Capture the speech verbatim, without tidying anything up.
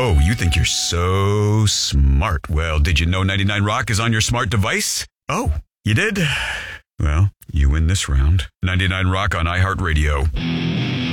Oh, you think you're so smart. Well, did you know ninety-nine Rock is on your smart device? Oh, you did? Well, you win this round. ninety-nine Rock on iHeartRadio.